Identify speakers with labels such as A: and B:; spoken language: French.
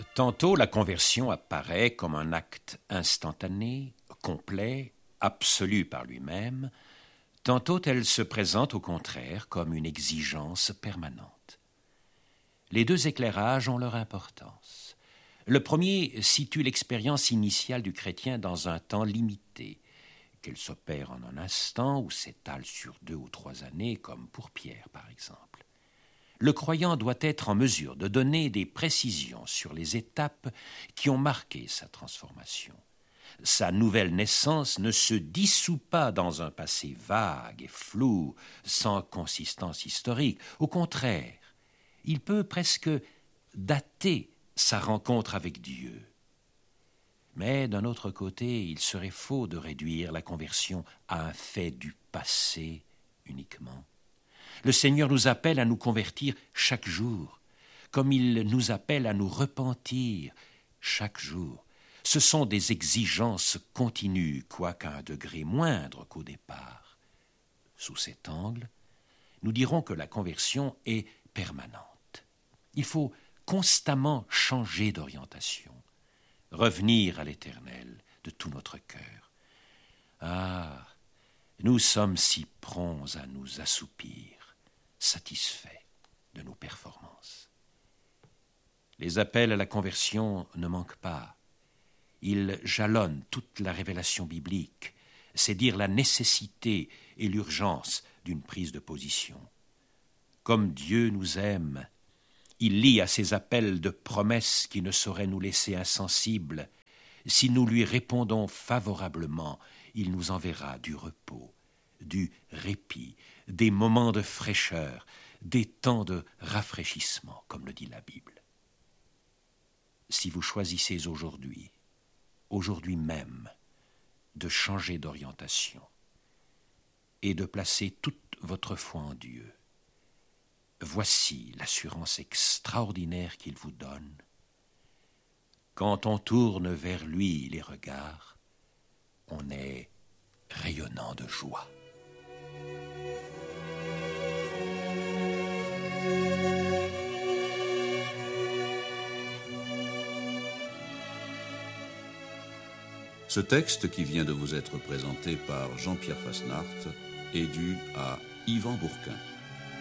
A: Tantôt la conversion apparaît comme un acte instantané, complet, absolu par lui-même, tantôt elle se présente au contraire comme une exigence permanente. Les deux éclairages ont leur importance. Le premier situe l'expérience initiale du chrétien dans un temps limité, qu'elle s'opère en un instant ou s'étale sur 2 ou 3 années, comme pour Pierre par exemple. Le croyant doit être en mesure de donner des précisions sur les étapes qui ont marqué sa transformation. Sa nouvelle naissance ne se dissout pas dans un passé vague et flou, sans consistance historique. Au contraire, il peut presque dater sa rencontre avec Dieu. Mais d'un autre côté, il serait faux de réduire la conversion à un fait du passé uniquement. Le Seigneur nous appelle à nous convertir chaque jour, comme il nous appelle à nous repentir chaque jour. Ce sont des exigences continues, quoiqu'à un degré moindre qu'au départ. Sous cet angle, nous dirons que la conversion est permanente. Il faut constamment changer d'orientation, revenir à l'Éternel de tout notre cœur. Ah, nous sommes si prompts à nous assoupir, satisfaits de nos performances. Les appels à la conversion ne manquent pas. Ils jalonnent toute la révélation biblique. C'est dire la nécessité et l'urgence d'une prise de position. Comme Dieu nous aime, il lie à ces appels de promesses qui ne sauraient nous laisser insensibles. Si nous lui répondons favorablement, il nous enverra du repos, du répit, des moments de fraîcheur, des temps de rafraîchissement, comme le dit la Bible. Si vous choisissez aujourd'hui même, de changer d'orientation et de placer toute votre foi en Dieu, voici l'assurance extraordinaire qu'il vous donne. Quand on tourne vers lui les regards, on est rayonnant de joie.
B: Ce texte qui vient de vous être présenté par Jean-Pierre Fasnacht est dû à Yvan Bourquin.